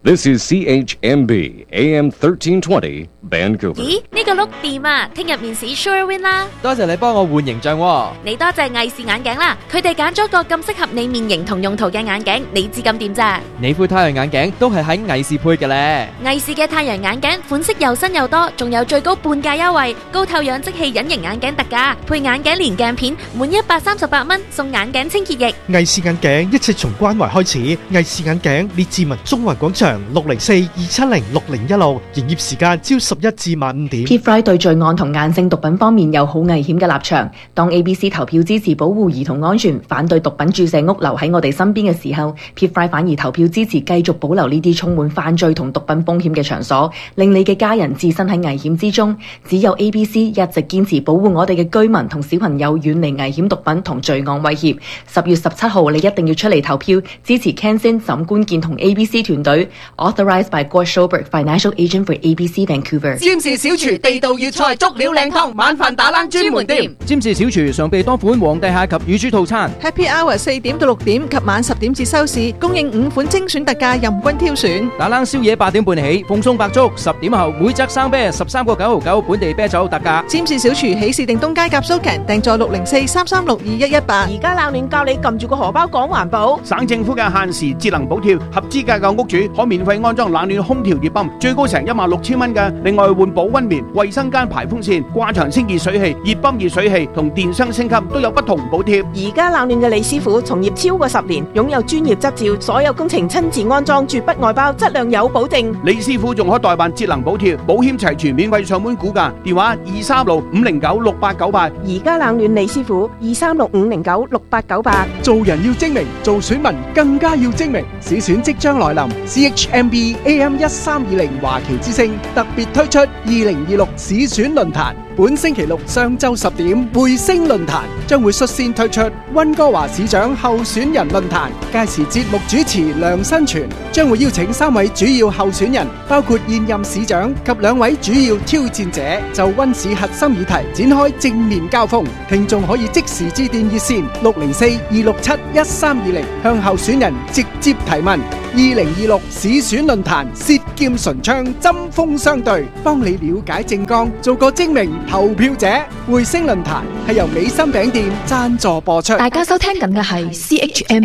This is CHMB AM 1320 Vancouver。 咦，呢個碌掂啊！聽日面試 Sure Win 啦！ 多謝你幫我換形象喎。 你多謝藝視眼鏡啦，佢哋揀咗個咁適合你面型同用途嘅眼鏡，你知咁掂咋？ 你副太陽眼鏡都係喺藝視配嘅咧。 藝視嘅太陽眼鏡款式又新又多，仲有最高半價優惠，高透氧即棄隱形眼鏡特價，配眼鏡連鏡片，滿138蚊送眼鏡清潔液。 藝視眼鏡一切從關懷開始，藝視眼鏡列治文中環廣場604-270-6016，營業時間朝11至晚5點。 PFRI 對罪案同硬性毒品方面有好危險嘅立場。當 ABC 投票支持保護兒童安全，反對毒品注射屋留喺我哋身邊嘅時候， PFRI 反而投票支持繼續保留呢啲充滿犯罪同毒品風險嘅場所，令你嘅家人置身喺危險之中。只有 ABC 一直堅持保護我哋嘅居民同小朋友遠離危險毒品同罪案威脅。10月17號你一定要出嚟投票，支持 Ken Sin 沈官健同 ABC 團隊。Authorized by Gord Schoberg, Financial Agent for ABC Vancouver。 占士小廚地道粵菜足料靚湯，晚飯打冷專門店。 占士小廚常備多款皇帝蟹及乳豬套餐。 Happy Hour 4點到6點及晚10點至收市，供應5款精選特價，任君挑選。 打冷宵夜8點半起，奉送白粥，10點後每則生啤13個9毫9，本地啤酒特價。 占士小廚喜事定東街夾蘇強，訂座604-336-2118。 而家冷暖教你撳住個荷包講環保。 省政府嘅限時節能補貼，合資格嘅屋主可免費安裝冷暖空調熱泵，最高成16,000蚊嘅。另外換保溫棉、衛生間排風扇、掛牆清熱水器、熱泵熱水器同電箱升級都有不同補貼。 而家冷暖嘅李師傅從業超過10年，擁有專業執照，所有工程親自安裝，絕不外包，質量有保證。 李師傅仲可代辦節能補貼，保險齊全，免費上門估價，電話236-509-6898。 而家冷暖李師傅236-509-6898。 做人要精明，做選民更加要精明。市選即將來臨 ，CHMB AM 1320華僑之聲特別推出2026市選論壇。本星期六上晝10點，匯星論壇將會率先推出溫哥華市長候選人論壇。屆時節目主持梁新全將會邀請3位主要候選人，包括現任市長及2位主要挑戰者，就溫市核心議題展開正面交鋒。聽眾可以即時致電熱線604-267-1320，向候選人直接提問。2026市選論壇，舌劍唇槍，針鋒相對，幫你了解政綱，做個精明投票者。匯星論壇係由美心餅店贊助播出。 大家收聽緊嘅係 CHM